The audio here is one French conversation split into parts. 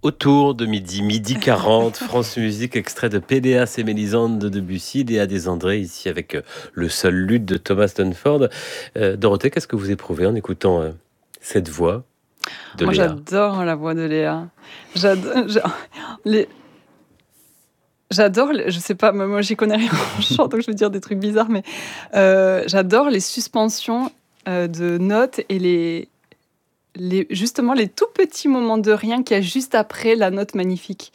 Autour de midi 40, France Musique, extrait de Péléas et Mélisande de Debussy, Léa Desandré, ici avec le seul luth de Thomas Stanford. Dorothée, qu'est-ce que vous éprouvez en écoutant cette voix de Moi, Léa? j'adore la voix de Léa. J'adore, les- je sais pas, moi j'y connais rien en chant, donc je vais dire des trucs bizarres, mais j'adore les suspensions de notes et justement les tout petits moments de rien qu'il y a juste après la note magnifique.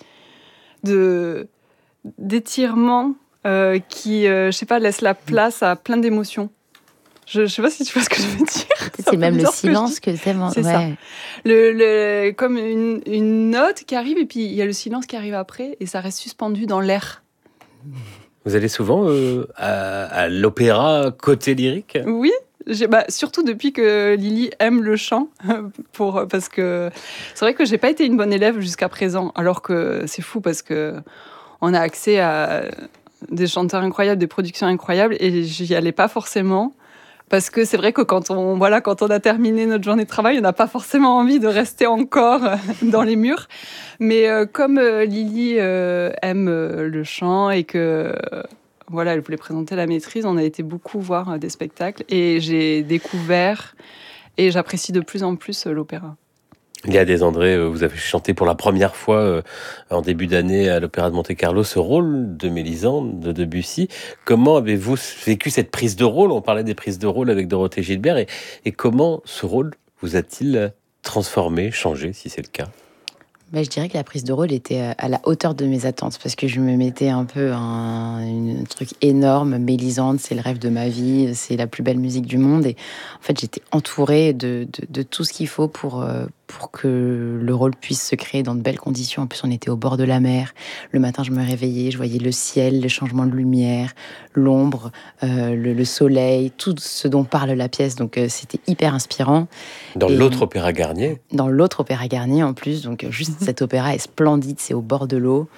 D'étirement qui, je sais pas, laisse la place à plein d'émotions. Je sais pas si tu vois ce que je veux dire. C'est même le silence que t'aimes. C'est ça. Comme une note qui arrive et puis il y a le silence qui arrive après et ça reste suspendu dans l'air. Vous allez souvent à l'opéra côté lyrique? Oui, surtout depuis que Lily aime le chant, parce que c'est vrai que j'ai pas été une bonne élève jusqu'à présent, alors que c'est fou parce que on a accès à des chanteurs incroyables, des productions incroyables, et j'y allais pas forcément. Parce que c'est vrai que quand on a terminé notre journée de travail, on n'a pas forcément envie de rester encore dans les murs. Mais comme Lily aime le chant et que elle voulait présenter la maîtrise, on a été beaucoup voir des spectacles et j'ai découvert et j'apprécie de plus en plus l'opéra. Léa Desandré, vous avez chanté pour la première fois en début d'année à l'Opéra de Monte-Carlo ce rôle de Mélisande de Debussy. Comment avez-vous vécu cette prise de rôle? On parlait des prises de rôle avec Dorothée Gilbert. Et comment ce rôle vous a-t-il transformé, changé, si c'est le cas? Je dirais que la prise de rôle était à la hauteur de mes attentes parce que je me mettais un peu un truc énorme. Mélisande, c'est le rêve de ma vie, c'est la plus belle musique du monde. Et en fait, j'étais entourée de tout ce qu'il faut pour que le rôle puisse se créer dans de belles conditions. En plus, on était au bord de la mer. Le matin, je me réveillais, je voyais le ciel, les changements de lumière, l'ombre, le soleil, tout ce dont parle la pièce. Donc, c'était hyper inspirant. Dans l'autre opéra Garnier? Dans l'autre opéra Garnier, en plus. Donc, juste cet opéra est splendide, c'est au bord de l'eau.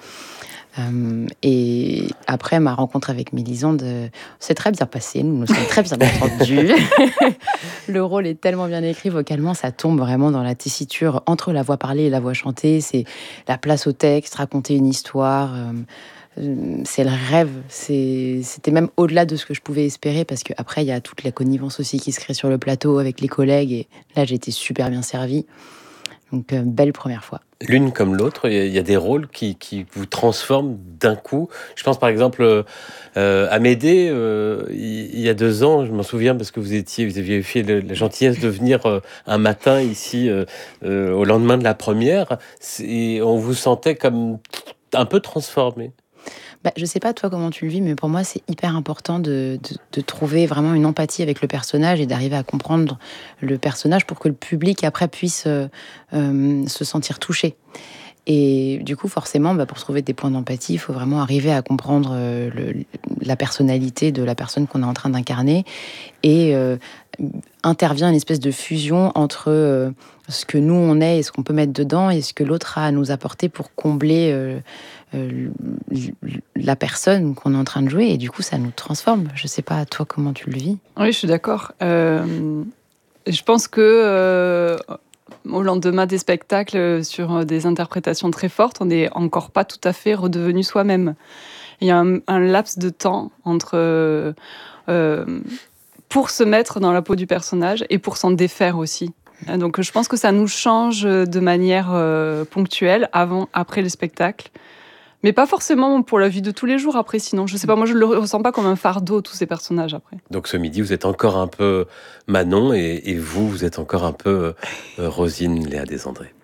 Et après ma rencontre avec Mélisande, c'est très bien passé, nous nous sommes très bien entendus. Le rôle est tellement bien écrit vocalement, ça tombe vraiment dans la tessiture entre la voix parlée et la voix chantée. C'est la place au texte, raconter une histoire. C'est le rêve. C'était même au-delà de ce que je pouvais espérer parce qu'après, il y a toute la connivence aussi qui se crée sur le plateau avec les collègues. Et là, j'ai été super bien servie. Donc, belle première fois. L'une comme l'autre, il y a des rôles qui vous transforment d'un coup. Je pense par exemple à Médée, il y a 2 ans, je m'en souviens parce que vous aviez fait la gentillesse de venir un matin ici au lendemain de la première, et on vous sentait comme un peu transformé. Je sais pas toi comment tu le vis, mais pour moi c'est hyper important de trouver vraiment une empathie avec le personnage et d'arriver à comprendre le personnage pour que le public après puisse se sentir touché. Et du coup forcément, pour trouver des points d'empathie, il faut vraiment arriver à comprendre la personnalité de la personne qu'on est en train d'incarner. Et intervient une espèce de fusion entre ce que nous on est et ce qu'on peut mettre dedans et ce que l'autre a à nous apporter pour combler la personne qu'on est en train de jouer. Et du coup, ça nous transforme. Je sais pas, toi, comment tu le vis? Oui, je suis d'accord. Je pense que au lendemain des spectacles, sur des interprétations très fortes, on n'est encore pas tout à fait redevenu soi-même. Il y a un laps de temps entre pour se mettre dans la peau du personnage et pour s'en défaire aussi. Donc je pense que ça nous change de manière ponctuelle, après les spectacles. Mais pas forcément pour la vie de tous les jours après, sinon. Je sais pas, moi je le ressens pas comme un fardeau, tous ces personnages après. Donc ce midi, vous êtes encore un peu Manon et vous êtes encore un peu Rosine, Léa Desandré.